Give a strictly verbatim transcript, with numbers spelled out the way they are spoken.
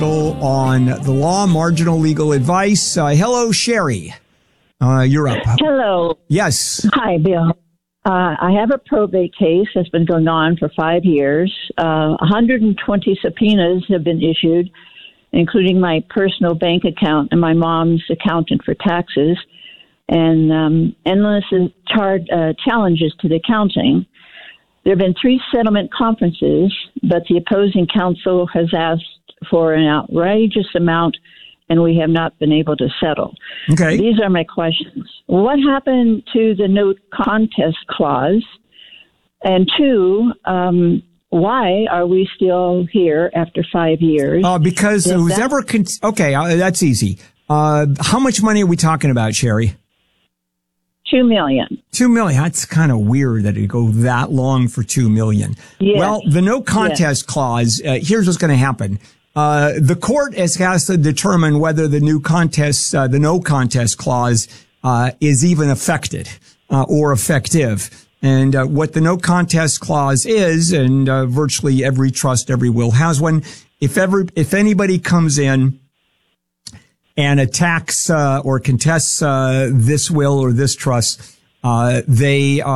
On the law, marginal legal advice. Uh, hello, Sherry. Uh, you're up. Hello. Yes. Hi, Bill. Uh, I have a probate case that's been going on for five years. Uh, one hundred twenty subpoenas have been issued, including my personal bank account and my mom's accountant for taxes, and um, endless char- uh, challenges to the accounting. There have been three settlement conferences, but the opposing counsel has asked for an outrageous amount, and we have not been able to settle. Okay. These are my questions. What happened to the no contest clause? And two, um, why are we still here after five years? Uh, because Is it was that- ever... Con- okay, uh, that's easy. Uh, how much money are we talking about, Sherry? Two million. Two million. That's kind of weird that it go that long for two million. Yes. Well, the no contest clause, uh, here's what's going to happen. Uh, the court has, has to determine whether the new contest, uh, the no contest clause, uh, is even affected, uh, or effective. And, uh, what the no contest clause is, and, uh, virtually every trust, every will has one. If ever, if anybody comes in and attacks, uh, or contests, uh, this will or this trust, uh, they, uh,